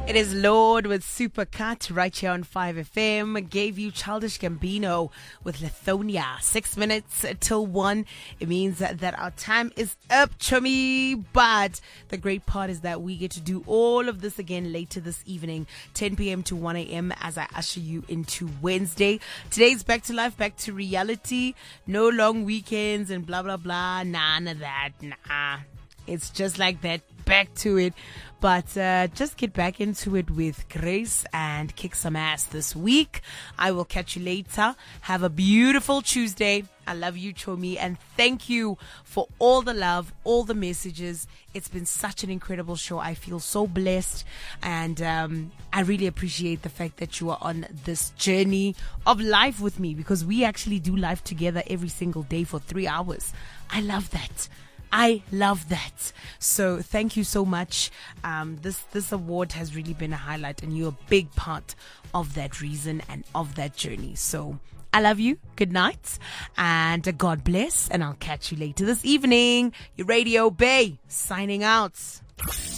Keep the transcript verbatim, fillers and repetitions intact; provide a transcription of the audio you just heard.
It is Lord with Supercut right here on five F M. Gave you Childish Gambino with Lithonia. Six minutes till one. It means that, that our time is up, chummy. But the great part is that we get to do all of this again later this evening, ten p.m. to one a.m. as I usher you into Wednesday. Today's back to life, back to reality. No long weekends and blah, blah, blah. None of that. Nah. It's just like that. Back to it. But uh, just get back into it with grace and kick some ass this week. I will catch you later. Have a beautiful Tuesday. I love you, Chomi, and thank you for all the love, all the messages. It's been such an incredible show. I feel so blessed, and um, I really appreciate the fact that you are on this journey of life with me, because we actually do life together every single day for three hours. I love that. I love that. So thank you so much. Um, this this award has really been a highlight, and you're a big part of that reason and of that journey. So I love you. Good night, and God bless. And I'll catch you later this evening. Your Radio Bay signing out.